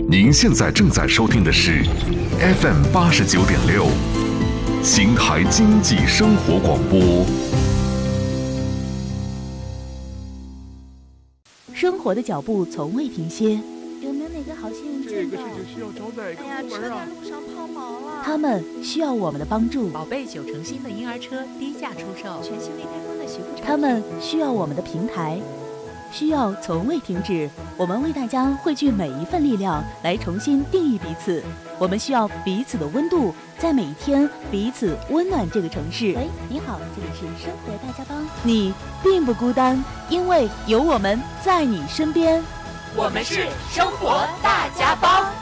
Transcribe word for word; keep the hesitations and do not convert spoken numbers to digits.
您现在正在收听的是 F M 八十九点六，邢台经济生活广播。 生活的脚步从未停歇， 有没有哪个好心人见到？ 这个事情需要找哪个部门啊？ 哎呀，车在路上抛锚了。 他们需要我们的帮助。 宝贝九成新的婴儿车低价出售， 全新未开封的洗护产品。 他们需要我们的平台，需要从未停止。我们为大家汇聚每一份力量，来重新定义彼此。我们需要彼此的温度，在每一天彼此温暖这个城市。喂，你好，这里是生活大家帮。你并不孤单，因为有我们在你身边。 我们是生活大家帮。